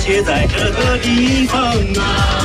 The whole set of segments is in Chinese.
且在这个地方啊。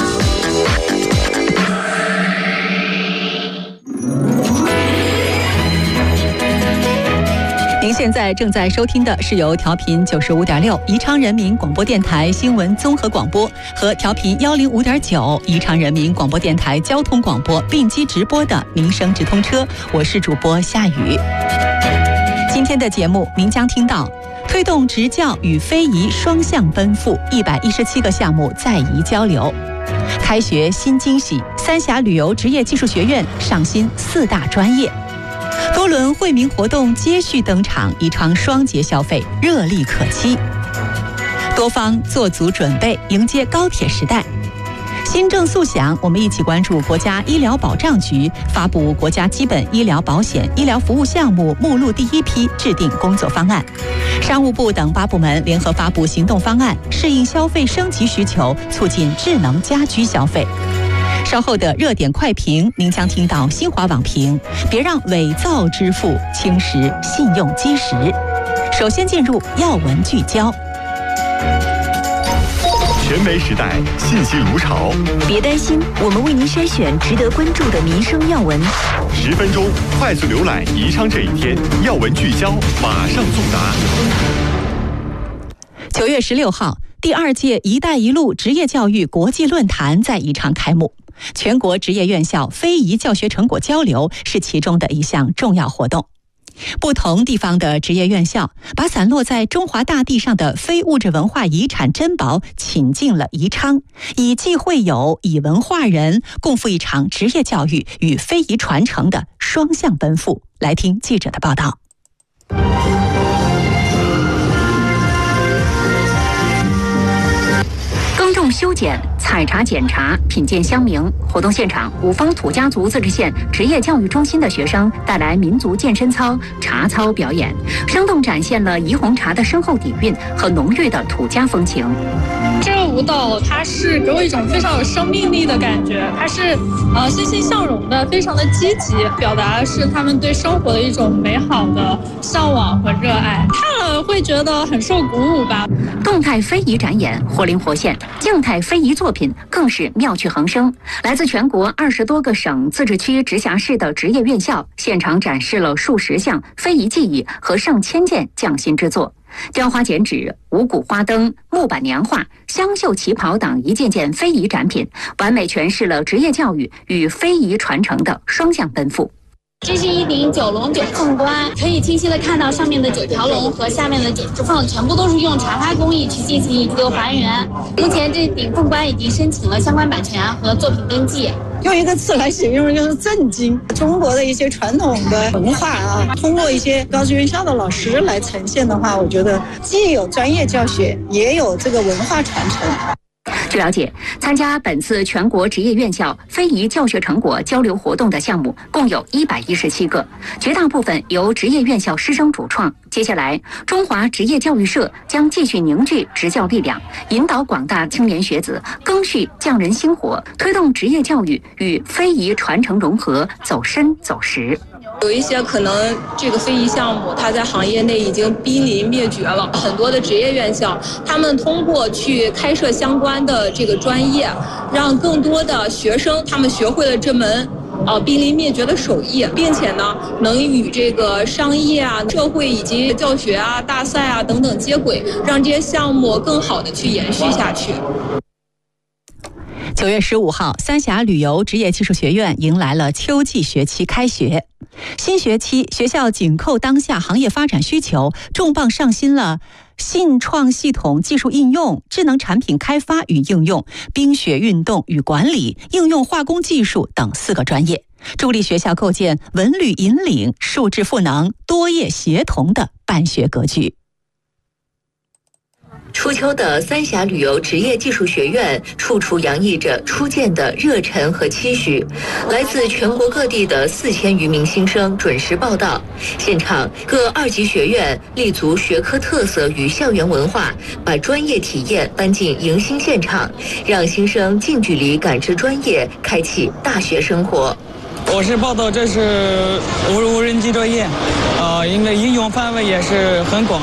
您现在正在收听的是由调频95.6宜昌人民广播电台新闻综合广播和调频105.9宜昌人民广播电台交通广播并机直播的民生直通车，我是主播夏雨。今天的节目您将听到推动职教与非遗双向奔赴，117个项目在宜交流。开学新惊喜，三峡旅游职业技术学院上新4大专业。多轮惠民活动接续登场，宜昌双节消费热力可期。多方做足准备，迎接高铁时代。新政速响，我们一起关注国家医疗保障局发布国家基本医疗保险医疗服务项目目录第1批制定工作方案。商务部等8部门联合发布行动方案，适应消费升级需求，促进智能家居消费。稍后的热点快评，您将听到新华网评：别让伪造支付侵蚀信用基石。首先进入要闻聚焦。 全媒时代，信息如潮。 别担心，我们为您筛选值得关注的民生要闻。 10分钟快速浏览宜昌这一天，要闻聚焦，马上送达。 9月16号，第2届“一带一路”职业教育国际论坛在宜昌开幕。全国职业院校非遗教学成果交流是其中的一项重要活动。不同地方的职业院校把散落在中华大地上的非物质文化遗产珍宝请进了宜昌，以技会友，以文化人，共赴一场职业教育与非遗传承的双向奔赴。来听记者的报道。 耕种修剪、采茶检查、品鉴香茗。活动现场，五峰土家族自治县职业教育中心的学生带来民族健身操、茶操表演，生动展现了宜红茶的深厚底蕴和浓郁的土家风情。 这个舞蹈它是给我一种非常有生命力的感觉，它是欣欣向荣的，非常的积极，表达的是他们对生活的一种美好的向往和热爱，看了会觉得很受鼓舞吧。 动态非遗展演活灵活现，静态非遗作品更是妙趣横生。来自全国20多个省、自治区、直辖市的职业院校现场展示了数十项非遗技艺和上千件匠心之作。雕花剪纸、五谷花灯、木板娘画、香绣旗袍等一件件非遗展品，完美诠释了职业教育与非遗传承的双向奔赴。 这是一顶9龙9凤冠，可以清晰的看到上面的9条龙和下面的9只凤，全部都是用茶花工艺去进行一个还原。目前这顶凤冠已经申请了相关版权和作品登记。 用一个词来形容就是震惊。中国的一些传统的文化啊，通过一些高职院校的老师来呈现的话，我觉得既有专业教学，也有这个文化传承。 据了解，参加本次全国职业院校非遗教学成果交流活动的项目共有117个，绝大部分由职业院校师生主创。接下来，中华职业教育社将继续凝聚职教力量，引导广大青年学子赓续匠人心火，推动职业教育与非遗传承融合走深走实。 有一些可能这个非遗项目它在行业内已经濒临灭绝了，很多的职业院校他们通过去开设相关的这个专业，让更多的学生他们学会了这门濒临灭绝的手艺，并且呢能与这个商业啊、社会以及教学啊、大赛啊等等接轨，让这些项目更好的去延续下去。 9月15号，三峡旅游职业技术学院迎来了秋季学期开学。新学期，学校紧扣当下行业发展需求，重磅上新了信创系统技术应用、智能产品开发与应用、冰雪运动与管理、应用化工技术等4个专业，助力学校构建文旅引领、数智赋能、多业协同的办学格局。 初秋的三峡旅游职业技术学院，处处洋溢着初见的热忱和期许。来自全国各地的4000余名新生准时报到，现场各2级学院立足学科特色与校园文化，把专业体验搬进迎新现场，让新生近距离感知专业，开启大学生活。 我是报道这是无人机专业，因为应用范围也是很广。